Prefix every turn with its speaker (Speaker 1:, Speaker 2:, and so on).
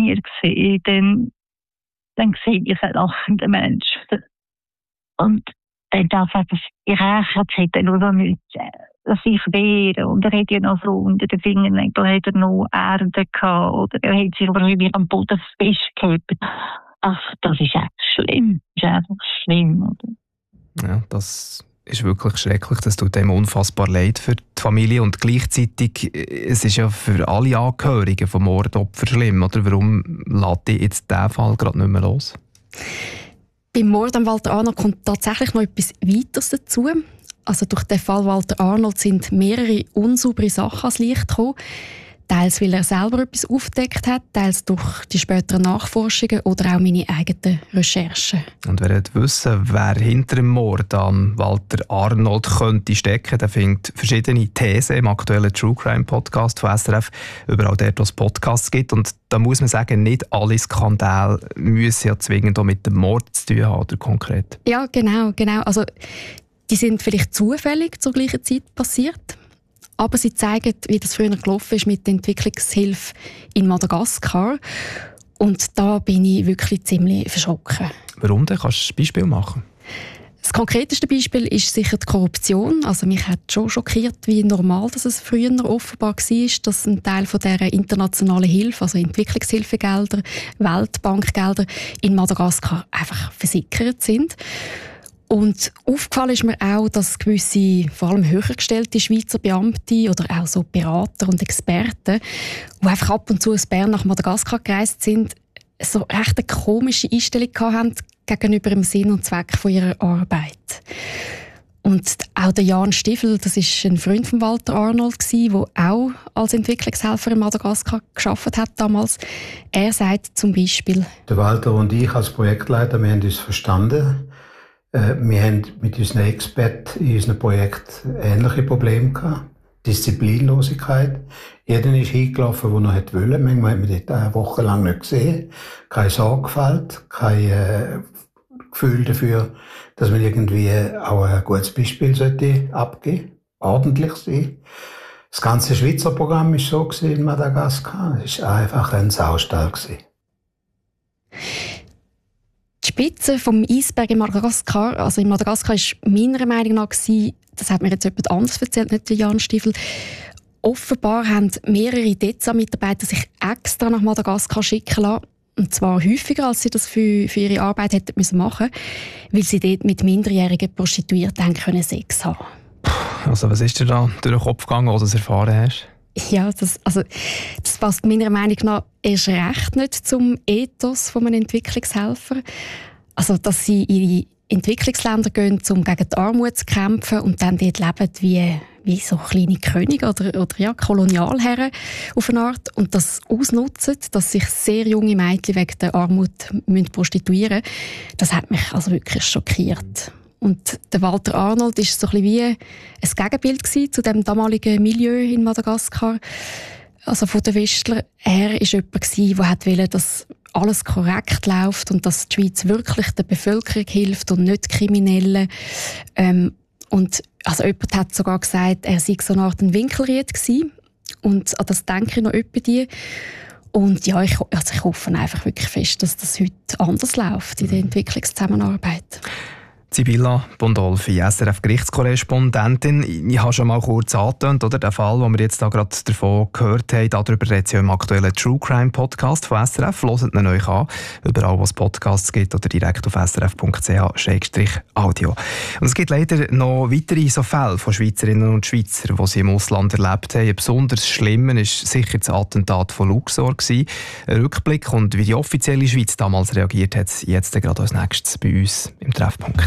Speaker 1: mir sehe, dann sehe ich einen lachenden Menschen. Und dann darf ich rächen, es hätte nur nicht sich wehren. Und er hat ja noch so unter den Fingernägeln hat er noch Erde gehabt, oder er hat sich wahrscheinlich am Boden festgehalten. Ach, das ist echt schlimm. Das ist einfach schlimm, oder?
Speaker 2: Ja, das ist wirklich schrecklich. Das tut einem unfassbar leid für die Familie. Und gleichzeitig, es ist ja für alle Angehörigen vom Mordopfer schlimm. Oder warum lässt dich jetzt diesen Fall gerade nicht mehr los?
Speaker 3: Beim Mord an Walter Arnold kommt tatsächlich noch etwas Weiteres dazu. Also durch den Fall Walter Arnold sind mehrere unsaubere Sachen ans Licht gekommen. Teils, weil er selber etwas aufgedeckt hat, teils durch die späteren Nachforschungen oder auch meine eigenen Recherchen.
Speaker 2: Und wer wissen, wer hinter dem Mord an Walter Arnold könnte stecken, der findet verschiedene Thesen im aktuellen True Crime Podcast von SRF, überall dort, wo es Podcasts gibt. Und da muss man sagen, nicht alle Skandale müssen ja zwingend auch mit dem Mord zu tun haben, oder konkret.
Speaker 3: Ja, genau. Also, die sind vielleicht zufällig zur gleichen Zeit passiert. Aber sie zeigen, wie das früher gelaufen ist mit der Entwicklungshilfe in Madagaskar. Und da bin ich wirklich ziemlich verschrocken.
Speaker 2: Warum denn? Kannst du ein Beispiel machen?
Speaker 3: Das konkreteste Beispiel ist sicher die Korruption. Also mich hat schon schockiert, wie normal dass es früher offenbar war, dass ein Teil von dieser internationalen Hilfe, also Entwicklungshilfegelder, Weltbankgelder in Madagaskar einfach versickert sind. Und aufgefallen ist mir auch, dass gewisse, vor allem höher gestellte Schweizer Beamte oder auch so Berater und Experten, die einfach ab und zu aus Bern nach Madagaskar gereist sind, so recht eine komische Einstellung hatten gegenüber dem Sinn und Zweck von ihrer Arbeit. Und auch der Jan Stiefel, das ist ein Freund von Walter Arnold, der auch als Entwicklungshelfer in Madagaskar gearbeitet hat damals. Er sagt zum Beispiel:
Speaker 4: Der Walter und ich als Projektleiter, wir haben uns verstanden. Wir haben mit unseren Experten in unserem Projekt ähnliche Probleme gehabt. Disziplinlosigkeit. Jeder ist hingelaufen, der noch wollte. Manchmal hat man dort eine Woche lang nicht gesehen. Keine Sorgfalt, kein Gefühl dafür, dass man irgendwie auch ein gutes Beispiel sollte abgeben, ordentlich sein. Das ganze Schweizer Programm war so in Madagaskar. Es war einfach ein Saustall.
Speaker 3: Die Spitze vom Eisberg in Madagaskar, also in Madagaskar, ist meiner Meinung nach das hat mir jetzt jemand anderes erzählt, nicht der Jan Stiefel. Offenbar haben mehrere DEZA-Mitarbeiter sich extra nach Madagaskar schicken lassen. Und zwar häufiger, als sie das für ihre Arbeit hätten machen müssen, weil sie dort mit minderjährigen Prostituierten Sex haben können.
Speaker 2: Also was ist dir da durch den Kopf gegangen, als du das erfahren hast?
Speaker 3: Ja, das passt meiner Meinung nach erst recht nicht zum Ethos von einem Entwicklungshelfer. Also, dass sie in die Entwicklungsländer gehen, um gegen die Armut zu kämpfen und dann dort leben wie so kleine Könige oder Kolonialherren auf eine Art und das ausnutzen, dass sich sehr junge Mädchen wegen der Armut prostituieren müssen. Das hat mich also wirklich schockiert. Und der Walter Arnold war so ein bisschen wie ein Gegenbild zu dem damaligen Milieu in Madagaskar. Also von den Westlern. Er war jemand, der wollte, dass alles korrekt läuft und dass die Schweiz wirklich der Bevölkerung hilft und nicht Kriminellen. Und also jemand hat sogar gesagt, er sei so eine Art Winkelried gewesen. Und an das denke ich noch die. Und ja, ich hoffe einfach wirklich fest, dass das heute anders läuft in der Entwicklungszusammenarbeit.
Speaker 2: Sibylla Bondolfi, SRF-Gerichtskorrespondentin. Ich habe schon mal kurz angetönt, oder? Der Fall, den wir jetzt da gerade davon gehört haben, darüber redet ja im aktuellen True Crime Podcast von SRF. Hört ihn euch an, überall wo es Podcasts gibt oder direkt auf srf.ch/audio. Und es gibt leider noch weitere so Fälle von Schweizerinnen und Schweizern, die sie im Ausland erlebt haben. Ein besonders schlimmer war sicher das Attentat von Luxor. Ein Rückblick und wie die offizielle Schweiz damals reagiert hat, jetzt gerade als nächstes bei uns im Treffpunkt.